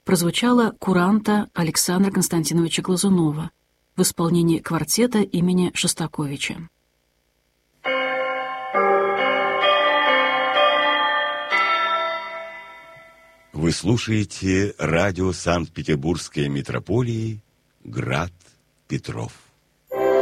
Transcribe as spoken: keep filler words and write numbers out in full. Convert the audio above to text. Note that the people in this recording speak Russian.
прозвучала куранта Александра Константиновича Глазунова в исполнении квартета имени Шостаковича. Вы слушаете радио Санкт-Петербургской митрополии «Град Петров».